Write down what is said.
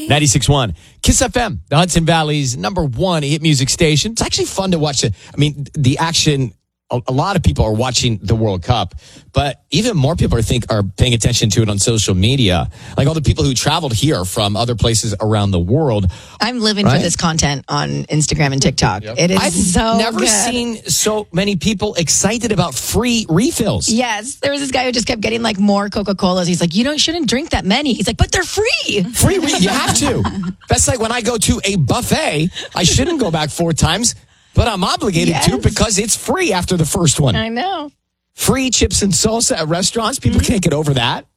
96.1 Kiss FM, the Hudson Valley's #1 hit music station. It's actually fun to watch it. I mean, the action. A lot of people are watching the World Cup, but even more people are paying attention to it on social media. Like all the people who traveled here from other places around the world. I'm living for this content on Instagram and TikTok. Yep. It is I've never seen so many people excited about free refills. Yes, there was this guy who just kept getting like more Coca-Colas. He's like, you shouldn't drink that many. He's like, but they're free. You have to. That's like when I go to a buffet, I shouldn't go back 4 times. But I'm obligated to because it's free after the first one. I know. Free chips and salsa at restaurants. People can't get over that.